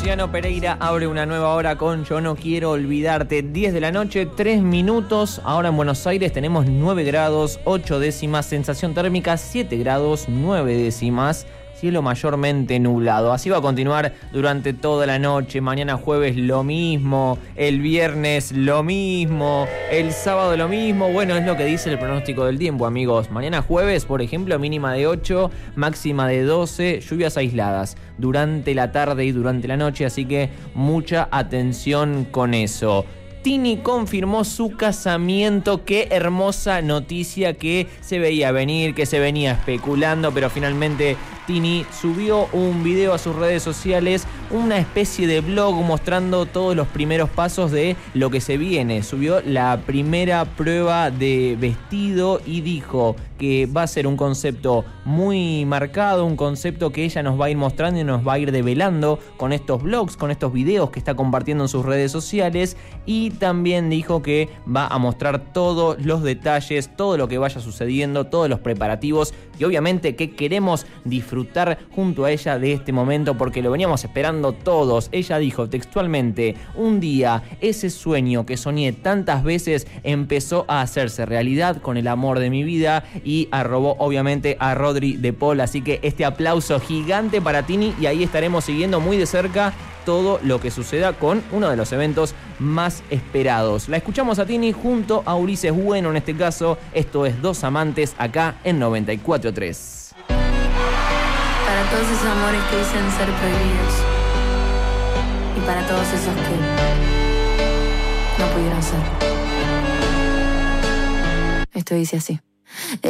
Luciano Pereira abre una nueva hora con Yo No Quiero Olvidarte. 10 de la noche, 3 minutos. Ahora en Buenos Aires tenemos 9 grados, 8 décimas. Sensación térmica 7 grados, 9 décimas. Cielo mayormente nublado. Así va a continuar durante toda la noche. Mañana jueves lo mismo. El viernes lo mismo. El sábado lo mismo. Bueno, es lo que dice el pronóstico del tiempo, amigos. Mañana jueves, por ejemplo, mínima de 8, máxima de 12. Lluvias aisladas durante la tarde y durante la noche. Así que mucha atención con eso. Tini confirmó su casamiento. Qué hermosa noticia que se veía venir, que se venía especulando, pero finalmente Tini subió un video a sus redes sociales, una especie de blog mostrando todos los primeros pasos de lo que se viene. Subió la primera prueba de vestido y dijo que va a ser un concepto muy marcado, un concepto que ella nos va a ir mostrando y nos va a ir develando con estos blogs, con estos videos que está compartiendo en sus redes sociales. Y también dijo que va a mostrar todos los detalles, todo lo que vaya sucediendo, todos los preparativos y obviamente que queremos disfrutar junto a ella de este momento porque lo veníamos esperando todos. Ella dijo textualmente: un día ese sueño que soñé tantas veces empezó a hacerse realidad con el amor de mi vida, y arrobó obviamente a Rodri de Paul. Así que este aplauso gigante para Tini, y ahí estaremos siguiendo muy de cerca todo lo que suceda con uno de los eventos más esperados. La escuchamos a Tini junto a Ulises Bueno en este caso. Esto es Dos Amantes acá en 94.3. Para todos esos amores que dicen ser prohibidos, y para todos esos que no pudieron ser. Esto dice así.